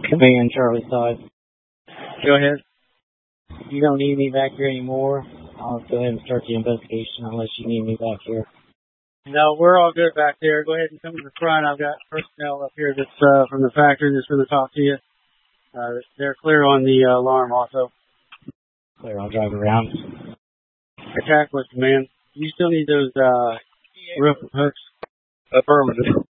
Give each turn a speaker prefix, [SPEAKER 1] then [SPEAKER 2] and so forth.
[SPEAKER 1] Command Charlie side.
[SPEAKER 2] Go ahead.
[SPEAKER 1] You don't need me back here anymore. I'll go ahead and start the investigation unless you need me back here.
[SPEAKER 2] No, we're all good back there. Go ahead and come to the front. I've got personnel up here that's from the factory that's going to talk to you. They're clear on the alarm also.
[SPEAKER 1] Clear, I'll drive around.
[SPEAKER 2] Attack with command. You still need those roof hooks?
[SPEAKER 3] Affirmative.